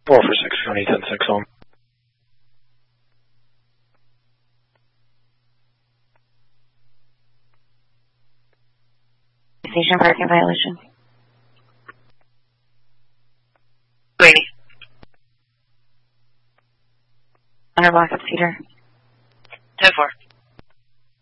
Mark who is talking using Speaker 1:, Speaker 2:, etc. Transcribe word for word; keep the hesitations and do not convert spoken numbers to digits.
Speaker 1: four for six, twenty, ten six home.
Speaker 2: Station parking violation.
Speaker 3: Brady.
Speaker 2: Under block of Cedar.
Speaker 3: ten four.